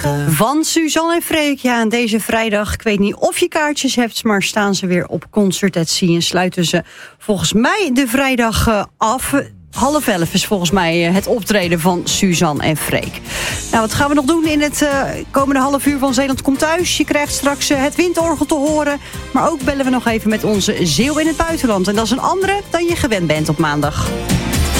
morgen. Van Suzanne en Freek. Ja, en deze vrijdag, ik weet niet of je kaartjes hebt, maar staan ze weer op Concert at Sea en sluiten ze volgens mij de vrijdag af. 10:30 is volgens mij het optreden van Suzanne en Freek. Nou, wat gaan we nog doen in het komende half uur van Zeeland Komt Thuis? Je krijgt straks het windorgel te horen. Maar ook bellen we nog even met onze Zeeuw in het buitenland. En dat is een andere dan je gewend bent op maandag.